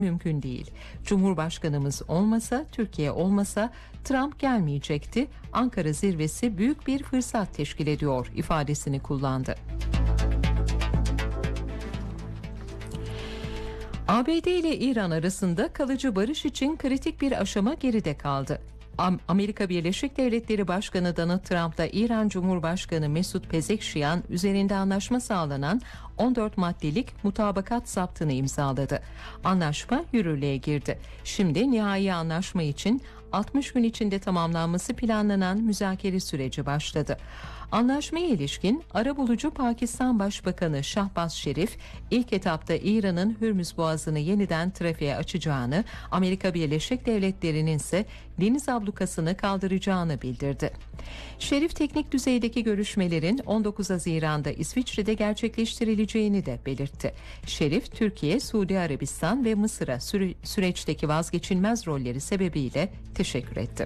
mümkün değil. Cumhurbaşkanımız olmasa, Türkiye olmasa Trump gelmeyecekti. Ankara zirvesi büyük bir fırsat teşkil ediyor ifadesini kullandı. ABD ile İran arasında kalıcı barış için kritik bir aşama geride kaldı. Amerika Birleşik Devletleri Başkanı Donald Trump'la İran Cumhurbaşkanı Mesut Pezeshkian üzerinde anlaşma sağlanan 14 maddelik mutabakat zaptını imzaladı. Anlaşma yürürlüğe girdi. Şimdi nihai anlaşma için 60 gün içinde tamamlanması planlanan müzakere süreci başladı. Anlaşmaya ilişkin arabulucu Pakistan Başbakanı Şahbaz Şerif, ilk etapta İran'ın Hürmüz Boğazı'nı yeniden trafiğe açacağını, Amerika Birleşik Devletleri'nin ise deniz ablukasını kaldıracağını bildirdi. Şerif, teknik düzeydeki görüşmelerin 19 Haziran'da İsviçre'de gerçekleştirileceğini de belirtti. Şerif, Türkiye, Suudi Arabistan ve Mısır'a süreçteki vazgeçilmez rolleri sebebiyle teşekkür etti.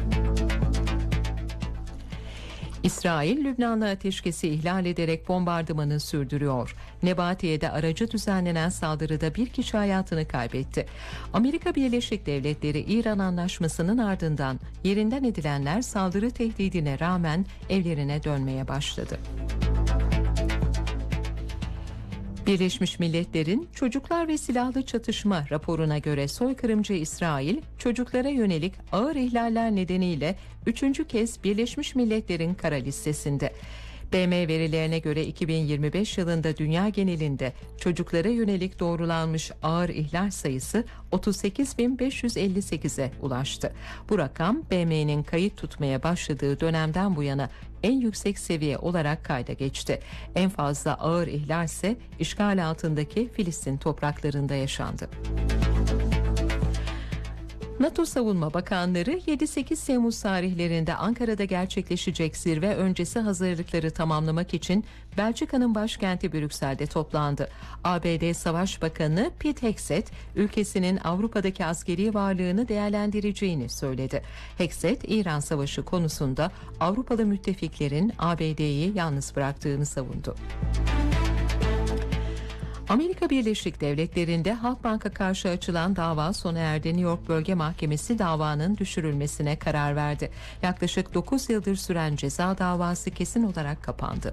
İsrail, Lübnan'la ateşkesi ihlal ederek bombardımanı sürdürüyor. Nebatiye'de aracı düzenlenen saldırıda bir kişi hayatını kaybetti. Amerika Birleşik Devletleri İran anlaşmasının ardından yerinden edilenler saldırı tehdidine rağmen evlerine dönmeye başladı. Birleşmiş Milletler'in Çocuklar ve Silahlı Çatışma raporuna göre soykırımcı İsrail, çocuklara yönelik ağır ihlaller nedeniyle 3. kez Birleşmiş Milletler'in kara listesinde. BM verilerine göre 2025 yılında dünya genelinde çocuklara yönelik doğrulanmış ağır ihlal sayısı 38.558'e ulaştı. Bu rakam BM'nin kayıt tutmaya başladığı dönemden bu yana en yüksek seviye olarak kayda geçti. En fazla ağır ihlal ise işgal altındaki Filistin topraklarında yaşandı. NATO Savunma Bakanları 7-8 Temmuz tarihlerinde Ankara'da gerçekleşecek zirve öncesi hazırlıkları tamamlamak için Belçika'nın başkenti Brüksel'de toplandı. ABD Savaş Bakanı Pete Hegseth, ülkesinin Avrupa'daki askeri varlığını değerlendireceğini söyledi. Hegseth, İran Savaşı konusunda Avrupalı müttefiklerin ABD'yi yalnız bıraktığını savundu. Amerika Birleşik Devletleri'nde Halkbank'a karşı açılan dava sona erdi. New York Bölge Mahkemesi davanın düşürülmesine karar verdi. Yaklaşık 9 yıldır süren ceza davası kesin olarak kapandı.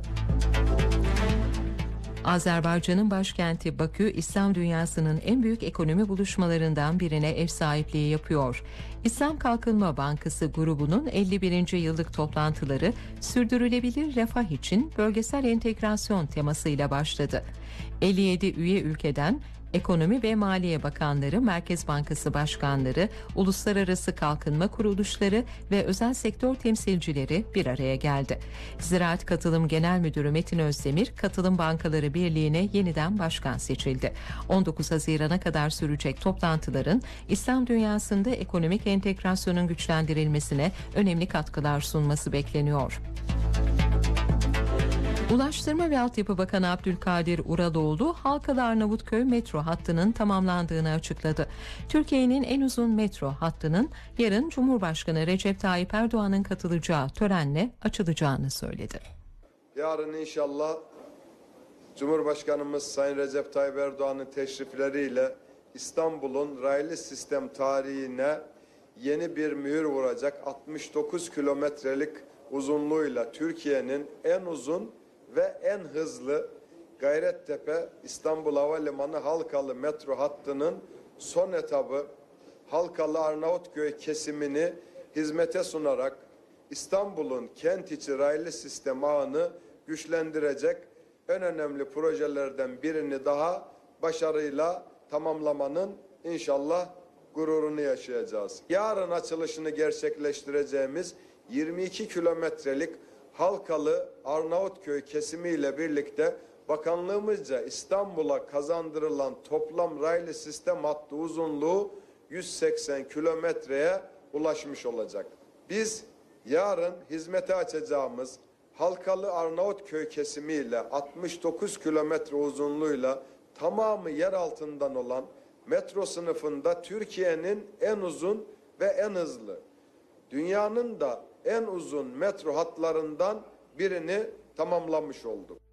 Azerbaycan'ın başkenti Bakü, İslam dünyasının en büyük ekonomi buluşmalarından birine ev sahipliği yapıyor. İslam Kalkınma Bankası grubunun 51. yıllık toplantıları sürdürülebilir refah için bölgesel entegrasyon temasıyla başladı. 57 üye ülkeden Ekonomi ve Maliye Bakanları, Merkez Bankası Başkanları, uluslararası kalkınma kuruluşları ve özel sektör temsilcileri bir araya geldi. Ziraat Katılım Genel Müdürü Metin Özdemir, Katılım Bankaları Birliği'ne yeniden başkan seçildi. 19 Haziran'a kadar sürecek toplantıların İslam dünyasında ekonomik entegrasyonun güçlendirilmesine önemli katkılar sunması bekleniyor. Ulaştırma ve Altyapı Bakanı Abdülkadir Uraloğlu, Halkalı-Arnavutköy metro hattının tamamlandığını açıkladı. Türkiye'nin en uzun metro hattının yarın Cumhurbaşkanı Recep Tayyip Erdoğan'ın katılacağı törenle açılacağını söyledi. Yarın inşallah Cumhurbaşkanımız Sayın Recep Tayyip Erdoğan'ın teşrifleriyle İstanbul'un raylı sistem tarihine yeni bir mühür vuracak 69 kilometrelik uzunluğuyla Türkiye'nin en uzun ve en hızlı Gayrettepe İstanbul Havalimanı Halkalı metro hattının son etabı Halkalı Arnavutköy kesimini hizmete sunarak İstanbul'un kent içi raylı sistem ağını güçlendirecek en önemli projelerden birini daha başarıyla tamamlamanın inşallah gururunu yaşayacağız. Yarın açılışını gerçekleştireceğimiz 22 kilometrelik Halkalı Arnavutköy kesimiyle birlikte bakanlığımızca İstanbul'a kazandırılan toplam raylı sistem hattı uzunluğu 180 kilometreye ulaşmış olacak. Biz yarın hizmete açacağımız Halkalı Arnavutköy kesimiyle 69 kilometre uzunluğuyla tamamı yer altından olan metro sınıfında Türkiye'nin en uzun ve en hızlı, dünyanın da en uzun metro hatlarından birini tamamlamış olduk.